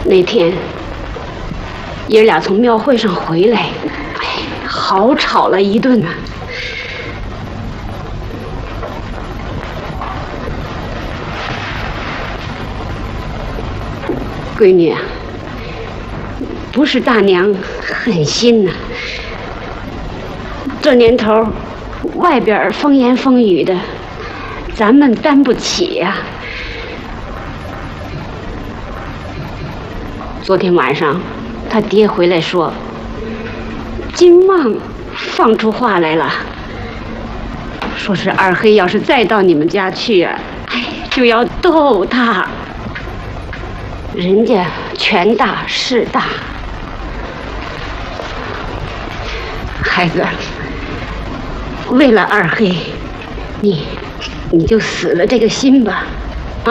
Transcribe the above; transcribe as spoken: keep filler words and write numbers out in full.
那天爷俩从庙会上回来，哎，好吵了一顿啊。闺女啊，不是大娘狠心呐、啊，这年头外边风言风语的，咱们担不起呀、啊。昨天晚上他爹回来说，金旺放出话来了，说是二黑要是再到你们家去啊，哎，就要斗他。人家权大势大，孩子，为了二黑，你你就死了这个心吧。